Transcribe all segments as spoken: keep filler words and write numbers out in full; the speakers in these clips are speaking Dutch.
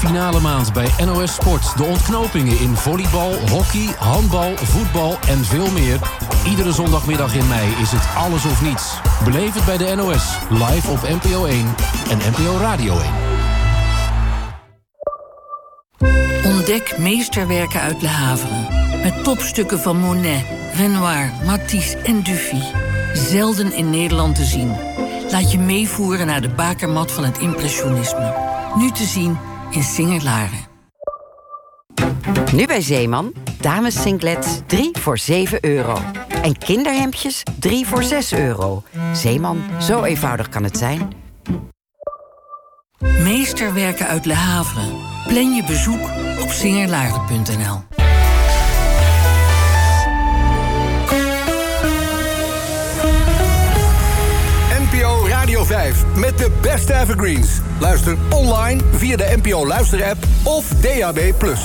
finale maand bij N O S Sport. De ontknopingen in volleybal, hockey, handbal, voetbal en veel meer. Iedere zondagmiddag in mei is het alles of niets. Beleef het bij de N O S, live op N P O één en N P O Radio één. Ontdek meesterwerken uit Le Havre. Met topstukken van Monet, Renoir, Matisse en Dufy. Zelden in Nederland te zien. Laat je meevoeren naar de bakermat van het impressionisme. Nu te zien in Singer-Laren. Nu bij Zeeman. Dames singlets drie voor zeven euro. En kinderhemdjes drie voor zes euro. Zeeman, zo eenvoudig kan het zijn. Meesterwerken uit Le Havre. Plan je bezoek op singerlaren punt n l. N P O Radio vijf met de beste evergreens. Luister online via de N P O Luister-app of D A B plus.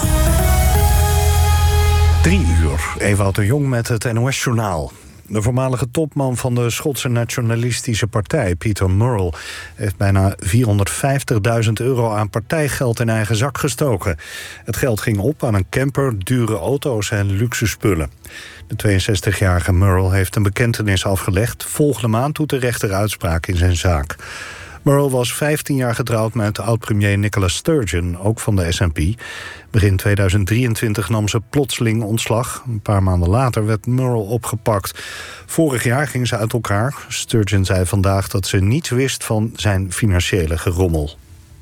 Drie uur, Ewout de Jong met het N O S-journaal. De voormalige topman van de Schotse nationalistische partij, Peter Murrell, heeft bijna vierhonderdvijftigduizend euro aan partijgeld in eigen zak gestoken. Het geld ging op aan een camper, dure auto's en luxe spullen. De tweeënzestigjarige Murrell heeft een bekentenis afgelegd. Volgende maand doet de rechter uitspraak in zijn zaak. Murrell was vijftien jaar getrouwd met oud-premier Nicola Sturgeon, ook van de S N P. Begin tweeduizend drieëntwintig nam ze plotseling ontslag. Een paar maanden later werd Murrell opgepakt. Vorig jaar ging ze uit elkaar. Sturgeon zei vandaag dat ze niets wist van zijn financiële gerommel.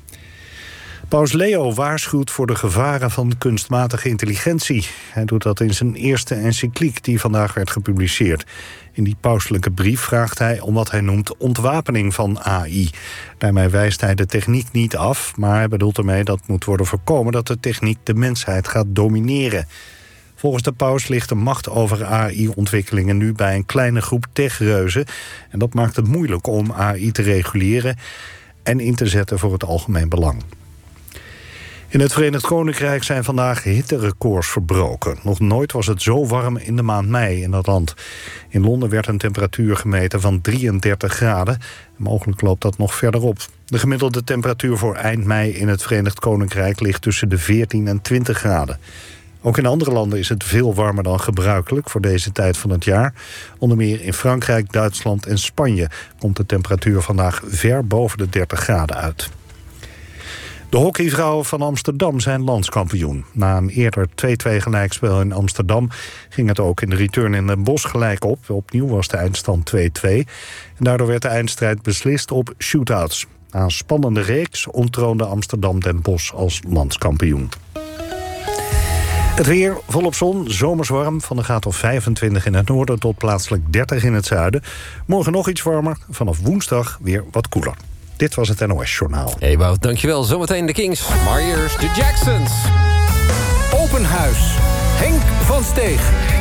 Paus Leo waarschuwt voor de gevaren van kunstmatige intelligentie. Hij doet dat in zijn eerste encycliek die vandaag werd gepubliceerd. In die pauselijke brief vraagt hij om wat hij noemt ontwapening van A I. Daarmee wijst hij de techniek niet af, maar hij bedoelt ermee dat moet worden voorkomen dat de techniek de mensheid gaat domineren. Volgens de paus ligt de macht over A I-ontwikkelingen nu bij een kleine groep techreuzen. En dat maakt het moeilijk om A I te reguleren en in te zetten voor het algemeen belang. In het Verenigd Koninkrijk zijn vandaag hitterecords verbroken. Nog nooit was het zo warm in de maand mei in dat land. In Londen werd een temperatuur gemeten van drieëndertig graden. Mogelijk loopt dat nog verder op. De gemiddelde temperatuur voor eind mei in het Verenigd Koninkrijk ligt tussen de veertien en twintig graden. Ook in andere landen is het veel warmer dan gebruikelijk voor deze tijd van het jaar. Onder meer in Frankrijk, Duitsland en Spanje komt de temperatuur vandaag ver boven de dertig graden uit. De hockeyvrouwen van Amsterdam zijn landskampioen. Na een eerder twee-twee gelijkspel in Amsterdam ging het ook in de return in Den Bosch gelijk op. Opnieuw was de eindstand twee-twee. En daardoor werd de eindstrijd beslist op shootouts. Na een spannende reeks onttroonde Amsterdam Den Bosch als landskampioen. Het weer, volop zon, zomers warm, van de graad of vijfentwintig in het noorden tot plaatselijk dertig in het zuiden. Morgen nog iets warmer, vanaf woensdag weer wat koeler. Dit was het N O S-journaal. Hey Wout, dankjewel. Zometeen de Kings, maar eerst de Jacksons. Open Huis, Henk van Steeg.